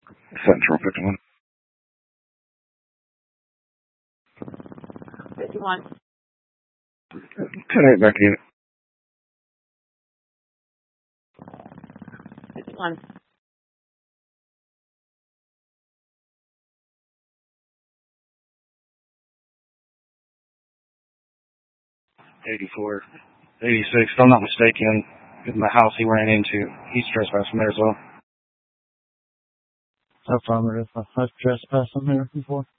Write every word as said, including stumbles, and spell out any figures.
Central fifty-one. fifty-one. ten eight back to unit. fifty-one. eighty-four. eighty-six, if I'm not mistaken, in the house he ran into, he's trespassing there as well. Affirmative. I've trespassed on there before.